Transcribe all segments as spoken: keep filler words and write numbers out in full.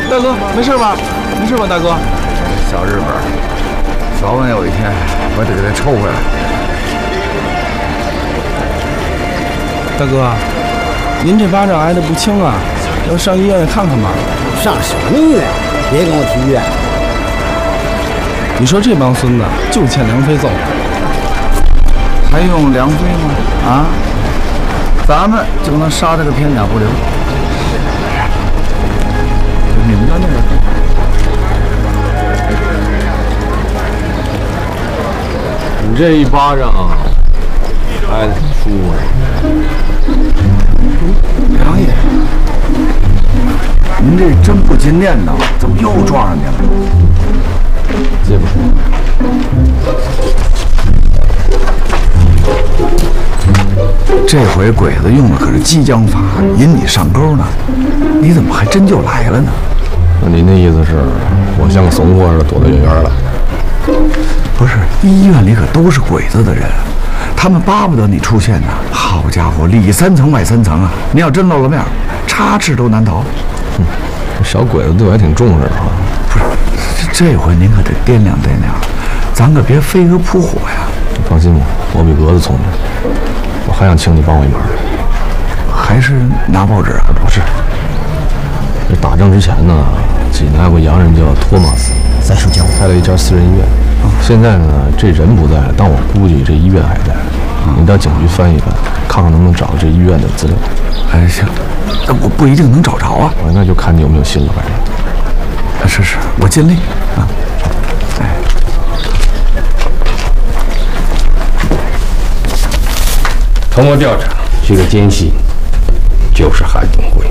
大哥，没事吧？没事吧，大哥？ 小日本，早晚有一天我得给他抽回来。 大哥，您这巴掌挨得不轻啊，要上医院看看吧。 上什么医院？别跟我提医院。 你说这帮孙子就欠梁飞揍， 还用梁飞吗？啊，咱们就能杀他个片甲不留。你们家那个。 你这一巴掌挨得挺舒服的。 梁爷，您这真不禁念叨，怎么又撞上去了？ 这不是。 这回鬼子用的可是激将法，引你上钩呢。你怎么还真就来了呢？ 那您的意思是，我像个怂货似的躲得远远的？ 不是，医院里可都是鬼子的人，他们巴不得你出现呢。好家伙，里三层外三层啊！你要真露了面，插翅都难逃。 哼，这小鬼子对我还挺重视的啊。 不是，这回您可得掂量掂量，咱可别飞蛾扑火呀。 放心吧，我比蛾子聪明。我还想请你帮我一忙。 还是拿报纸啊？ 不是，这打仗之前呢，济南有个洋人叫托马斯， 在蜀江开了一家私人医院。 现在呢，这人不在了，但我估计这医院还在。你到警局翻一翻，看看能不能找到这医院的资料。 哎，行，那我不一定能找着啊。 那就看你有没有心了，反正。 啊，是是，我尽力啊。哎， 通过调查，这个奸细就是韩东辉。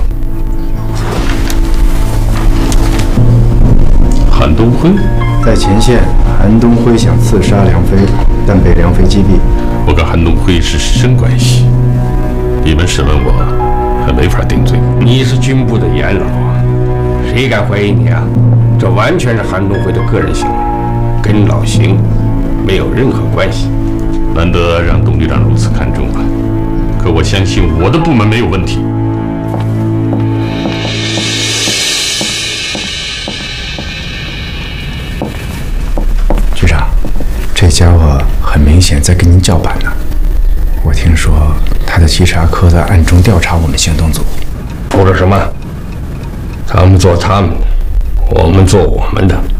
韩东辉。 在前线，韩东辉想刺杀梁飞，但被梁飞击毙。 我跟韩东辉是师生关系，你们审问我还没法定罪。你是军部的元老啊，谁敢怀疑你啊？这完全是韩东辉的个人行为，跟老邢没有任何关系。难得让董局长如此看重啊，可我相信我的部门没有问题。 局长，这家伙很明显在跟您叫板呢。我听说他的稽查科在暗中调查我们行动组。 说了什么？他们做他们的，我们做我们的。